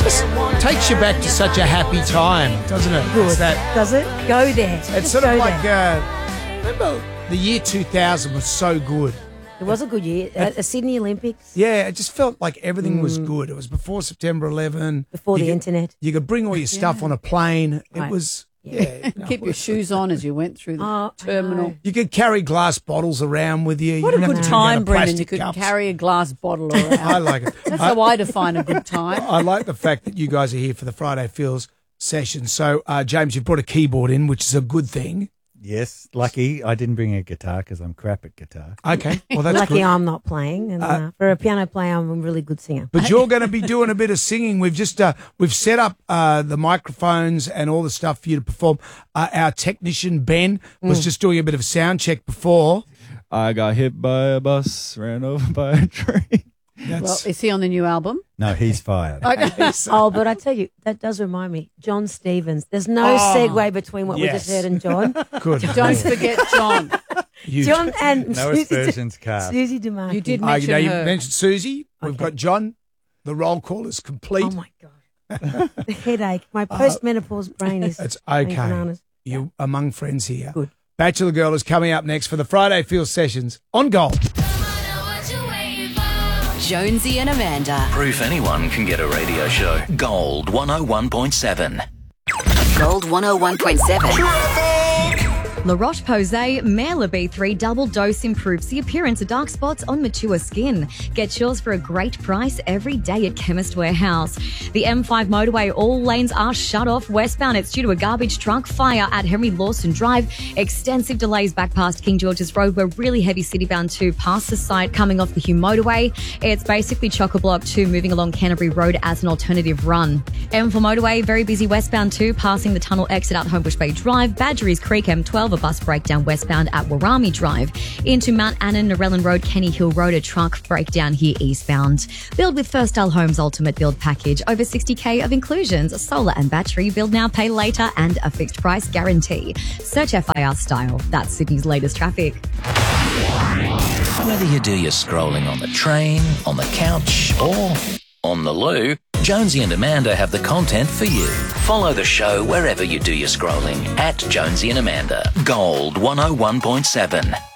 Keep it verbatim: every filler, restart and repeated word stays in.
just takes you back to such a happy time, doesn't it? Good. It's that, Does it? Go there. it's Just sort of go like, there. uh, remember the year two thousand was so good. It was a good year. At the Sydney Olympics, Yeah, it just felt like everything was good. It was before September eleventh. before You the could- internet. You could bring all your stuff on a plane. It Right. was, yeah. no, Keep your shoes on as you went through the Oh, terminal. You could carry glass bottles around with you. What you a didn't good have to drink out time, of Brendan. You plastic could cups. carry a glass bottle around. I like it. That's I, how I define a good time. I like the fact that you guys are here for the Friday Feels session. So, uh, James, you've brought a keyboard in, which is a good thing. Yes, lucky I didn't bring a guitar because I'm crap at guitar. Okay, well, that's Lucky good. I'm not playing, and uh, for a piano player, I'm a really good singer. But you're going to be doing a bit of singing. We've just uh, we've set up uh, the microphones and all the stuff for you to perform. Uh, our technician Ben was Mm. just doing a bit of a sound check before. I got hit by a bus, ran over by a train. Well, That's is he on the new album? No, he's fired. Okay. Oh, but I tell you, that does remind me, John Stevens. There's no Oh, segue between what we yes. just heard and John. good. Don't forget John. You, John and No Susie, aspersions cast. Susie DeMarco. You did uh, mention you know, you her. mentioned Susie. We've Okay. got John. The roll call is complete. Oh my god, the headache. My postmenopause brain is. It's going okay. bananas. You're among friends here. Good. Bachelor Girl is coming up next for the Friday Feel sessions on Gold. Jonesy and Amanda. Proof anyone can get a radio show. Gold one oh one point seven. Gold one oh one point seven. La Roche-Posay Mela B three Double Dose improves the appearance of dark spots on mature skin. Get yours for a great price every day at Chemist Warehouse. The M five motorway, all lanes are shut off westbound. It's due to a garbage truck fire at Henry Lawson Drive. Extensive delays back past King George's Road. We're really heavy citybound too, past the site coming off the Hume motorway. It's basically chock-a-block two moving along Canterbury Road as an alternative run. M four motorway, very busy westbound too, passing the tunnel exit out Homebush Bay Drive. Badgerys Creek M twelve, a bus breakdown westbound at Warami Drive. Into Mount Annan, Narellan Road, Kenny Hill Road, a truck breakdown here eastbound. Build with First Style Homes Ultimate Build Package. Over sixty K of inclusions, solar and battery, build now, pay later, and a fixed price guarantee. Search F I R Style. That's Sydney's latest traffic. Whether you do your scrolling on the train, on the couch, or on the loo, Jonesy and Amanda have the content for you. Follow the show wherever you do your scrolling at Jonesy and Amanda. Gold one oh one point seven.